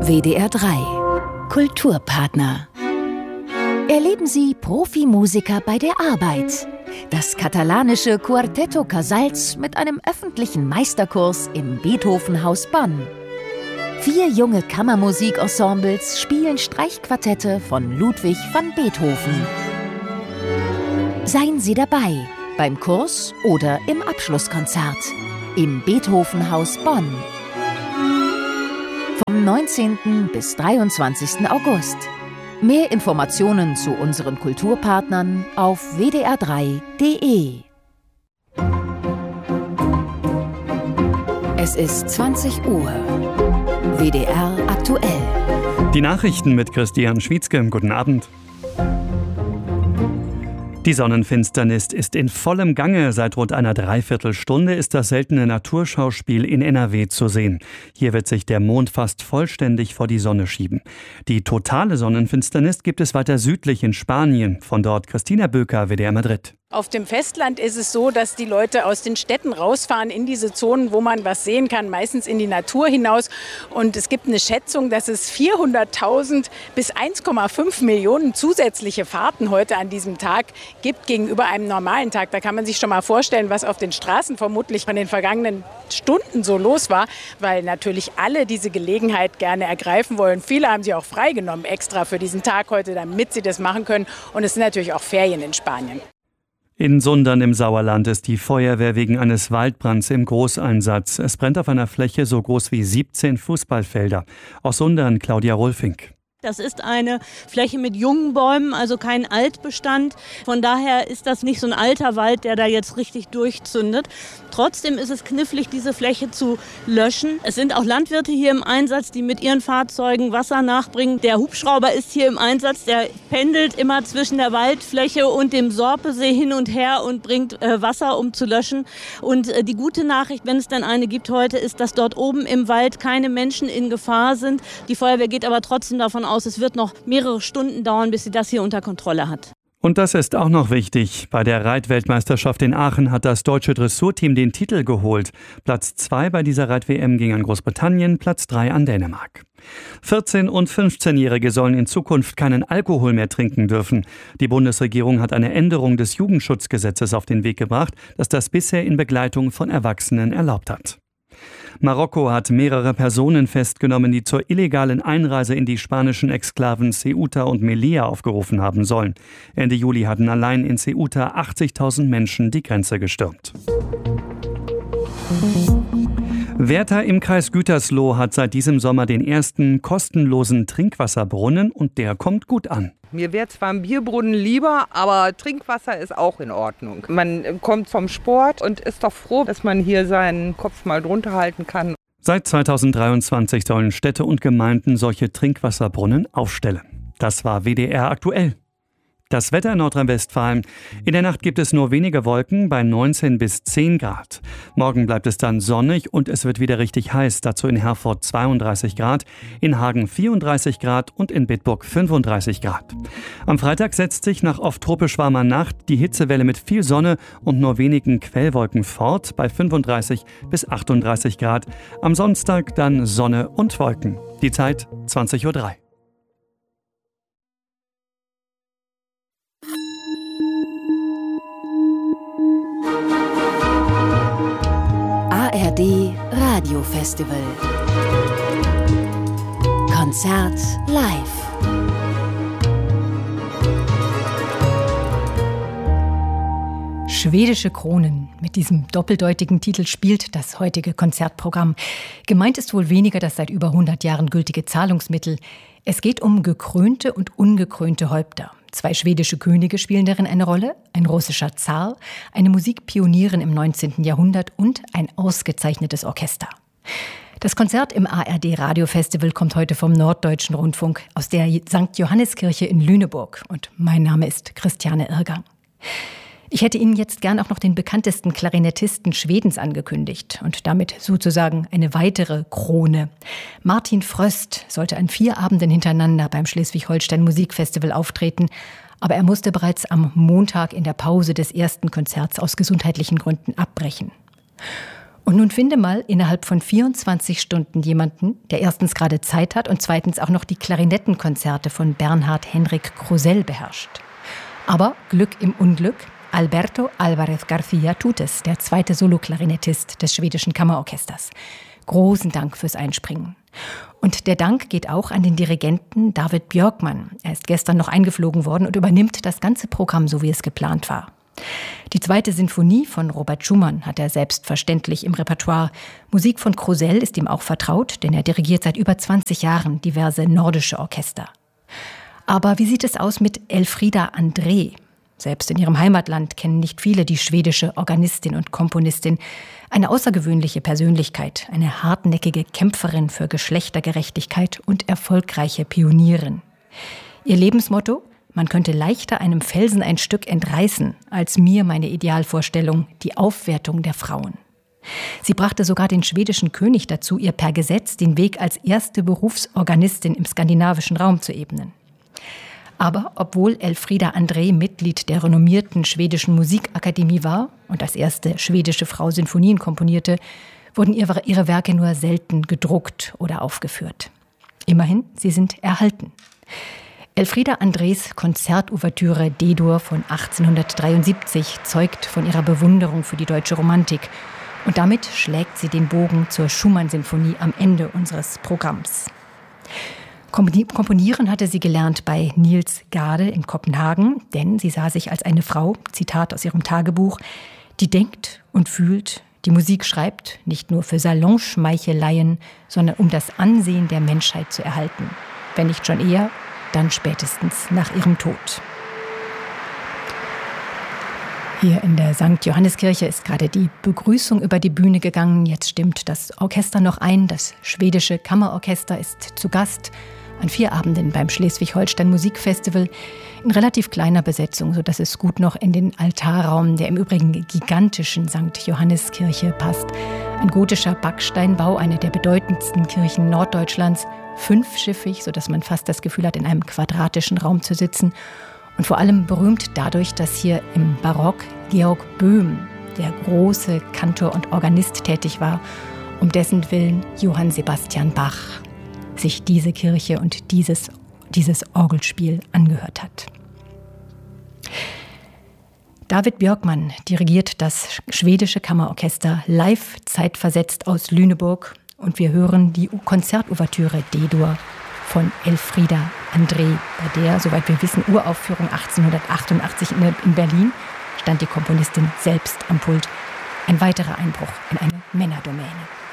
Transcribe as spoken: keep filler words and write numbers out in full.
W D R drei Kulturpartner. Erleben Sie Profimusiker bei der Arbeit. Das katalanische Quartetto Casals mit einem öffentlichen Meisterkurs im Beethovenhaus Bonn. Vier junge Kammermusikensembles spielen Streichquartette von Ludwig van Beethoven. Seien Sie dabei beim Kurs oder im Abschlusskonzert im Beethovenhaus Bonn. Vom neunzehnten bis dreiundzwanzigsten August. Mehr Informationen zu unseren Kulturpartnern auf w d r drei punkt d e. Es ist zwanzig Uhr. W D R aktuell. Die Nachrichten mit Christian Schwietzke. Guten Abend. Die Sonnenfinsternis ist in vollem Gange. Seit rund einer Dreiviertelstunde ist das seltene Naturschauspiel in N R W zu sehen. Hier wird sich der Mond fast vollständig vor die Sonne schieben. Die totale Sonnenfinsternis gibt es weiter südlich in Spanien. Von dort Christina Böker, W D R Madrid. Auf dem Festland ist es so, dass die Leute aus den Städten rausfahren in diese Zonen, wo man was sehen kann, meistens in die Natur hinaus. Und es gibt eine Schätzung, dass es vierhunderttausend bis eins Komma fünf Millionen zusätzliche Fahrten heute an diesem Tag gibt gegenüber einem normalen Tag. Da kann man sich schon mal vorstellen, was auf den Straßen vermutlich in den vergangenen Stunden so los war, weil natürlich alle diese Gelegenheit gerne ergreifen wollen. Viele haben sie auch freigenommen extra für diesen Tag heute, damit sie das machen können. Und es sind natürlich auch Ferien in Spanien. In Sundern im Sauerland ist die Feuerwehr wegen eines Waldbrands im Großeinsatz. Es brennt auf einer Fläche so groß wie siebzehn Fußballfelder. Aus Sundern Claudia Rolfink. Das ist eine Fläche mit jungen Bäumen, also kein Altbestand. Von daher ist das nicht so ein alter Wald, der da jetzt richtig durchzündet. Trotzdem ist es knifflig, diese Fläche zu löschen. Es sind auch Landwirte hier im Einsatz, die mit ihren Fahrzeugen Wasser nachbringen. Der Hubschrauber ist hier im Einsatz, der pendelt immer zwischen der Waldfläche und dem Sorpesee hin und her und bringt äh, Wasser, um zu löschen. Und äh, die gute Nachricht, wenn es denn eine gibt heute, ist, dass dort oben im Wald keine Menschen in Gefahr sind. Die Feuerwehr geht aber trotzdem davon aus, es wird noch mehrere Stunden dauern, bis sie das hier unter Kontrolle hat. Und das ist auch noch wichtig. Bei der Reitweltmeisterschaft in Aachen hat das deutsche Dressurteam den Titel geholt. Platz zwei bei dieser Reit-W M ging an Großbritannien, Platz drei an Dänemark. vierzehn- und fünfzehnjährige sollen in Zukunft keinen Alkohol mehr trinken dürfen. Die Bundesregierung hat eine Änderung des Jugendschutzgesetzes auf den Weg gebracht, das das bisher in Begleitung von Erwachsenen erlaubt hat. Marokko hat mehrere Personen festgenommen, die zur illegalen Einreise in die spanischen Exklaven Ceuta und Melilla aufgerufen haben sollen. Ende Juli hatten allein in Ceuta achtzigtausend Menschen die Grenze gestürmt. Werther im Kreis Gütersloh hat seit diesem Sommer den ersten kostenlosen Trinkwasserbrunnen und der kommt gut an. Mir wäre zwar ein Bierbrunnen lieber, aber Trinkwasser ist auch in Ordnung. Man kommt vom Sport und ist doch froh, dass man hier seinen Kopf mal drunter halten kann. Seit zweitausenddreiundzwanzig sollen Städte und Gemeinden solche Trinkwasserbrunnen aufstellen. Das war W D R aktuell. Das Wetter in Nordrhein-Westfalen. In der Nacht gibt es nur wenige Wolken bei neunzehn bis zehn Grad. Morgen bleibt es dann sonnig und es wird wieder richtig heiß. Dazu in Herford zweiunddreißig Grad, in Hagen vierunddreißig Grad und in Bitburg fünfunddreißig Grad. Am Freitag setzt sich nach oft tropisch warmer Nacht die Hitzewelle mit viel Sonne und nur wenigen Quellwolken fort bei fünfunddreißig bis achtunddreißig Grad. Am Samstag dann Sonne und Wolken. Die Zeit zwanzig Uhr drei. A R D Radio Festival. Konzert live. Schwedische Kronen. Mit diesem doppeldeutigen Titel spielt das heutige Konzertprogramm. Gemeint ist wohl weniger das seit über hundert Jahren gültige Zahlungsmittel. Es geht um gekrönte und ungekrönte Häupter. Zwei schwedische Könige spielen darin eine Rolle, ein russischer Zar, eine Musikpionierin im neunzehnten Jahrhundert und ein ausgezeichnetes Orchester. Das Konzert im A R D Radio Festival kommt heute vom Norddeutschen Rundfunk aus der Sankt Johanneskirche in Lüneburg. Und mein Name ist Christiane Irgang. Ich hätte Ihnen jetzt gern auch noch den bekanntesten Klarinettisten Schwedens angekündigt und damit sozusagen eine weitere Krone. Martin Fröst sollte an vier Abenden hintereinander beim Schleswig-Holstein Musikfestival auftreten, aber er musste bereits am Montag in der Pause des ersten Konzerts aus gesundheitlichen Gründen abbrechen. Und nun finde mal innerhalb von vierundzwanzig Stunden jemanden, der erstens gerade Zeit hat und zweitens auch noch die Klarinettenkonzerte von Bernhard Henrik Krusell beherrscht. Aber Glück im Unglück, Alberto Álvarez García tut es, der zweite Soloklarinettist des schwedischen Kammerorchesters. Großen Dank fürs Einspringen. Und der Dank geht auch an den Dirigenten David Björkman. Er ist gestern noch eingeflogen worden und übernimmt das ganze Programm, so wie es geplant war. Die zweite Sinfonie von Robert Schumann hat er selbstverständlich im Repertoire. Musik von Krusell ist ihm auch vertraut, denn er dirigiert seit über zwanzig Jahren diverse nordische Orchester. Aber wie sieht es aus mit Elfriede André? Selbst in ihrem Heimatland kennen nicht viele die schwedische Organistin und Komponistin. Eine außergewöhnliche Persönlichkeit, eine hartnäckige Kämpferin für Geschlechtergerechtigkeit und erfolgreiche Pionierin. Ihr Lebensmotto: Man könnte leichter einem Felsen ein Stück entreißen, als mir meine Idealvorstellung, die Aufwertung der Frauen. Sie brachte sogar den schwedischen König dazu, ihr per Gesetz den Weg als erste Berufsorganistin im skandinavischen Raum zu ebnen. Aber obwohl Elfriede André Mitglied der renommierten schwedischen Musikakademie war und als erste schwedische Frau Sinfonien komponierte, wurden ihre, ihre Werke nur selten gedruckt oder aufgeführt. Immerhin, sie sind erhalten. Elfriede Andrés Konzertouvertüre D-Dur von achtzehnhundertdreiundsiebzig zeugt von ihrer Bewunderung für die deutsche Romantik. Und damit schlägt sie den Bogen zur Schumann-Sinfonie am Ende unseres Programms. Komponieren hatte sie gelernt bei Niels Gade in Kopenhagen, denn sie sah sich als eine Frau, Zitat aus ihrem Tagebuch, die denkt und fühlt, die Musik schreibt, nicht nur für Salonschmeicheleien, sondern um das Ansehen der Menschheit zu erhalten. Wenn nicht schon eher, dann spätestens nach ihrem Tod. Hier in der Sankt Johanneskirche ist gerade die Begrüßung über die Bühne gegangen. Jetzt stimmt das Orchester noch ein. Das schwedische Kammerorchester ist zu Gast an vier Abenden beim Schleswig-Holstein Musikfestival in relativ kleiner Besetzung, sodass es gut noch in den Altarraum der im Übrigen gigantischen Sankt Johanneskirche passt. Ein gotischer Backsteinbau, eine der bedeutendsten Kirchen Norddeutschlands, fünfschiffig, sodass man fast das Gefühl hat, in einem quadratischen Raum zu sitzen. Und vor allem berühmt dadurch, dass hier im Barock Georg Böhm, der große Kantor und Organist, tätig war, um dessen Willen Johann Sebastian Bach sich diese Kirche und dieses, dieses Orgelspiel angehört hat. David Björkman dirigiert das schwedische Kammerorchester live zeitversetzt aus Lüneburg und wir hören die Konzertouvertüre D-Dur von Elfriede André, bei der, soweit wir wissen, Uraufführung achtzehnhundertachtundachtzig in Berlin, stand die Komponistin selbst am Pult. Ein weiterer Einbruch in eine Männerdomäne.